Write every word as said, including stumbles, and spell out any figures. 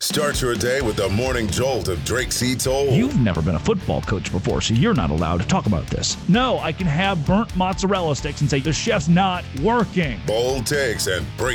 Start your day with the morning jolt of Drake C. Toll. You've never been a football coach before, so you're not allowed to talk about this. No, I can have burnt mozzarella sticks and say the chef's not working. Bold takes and break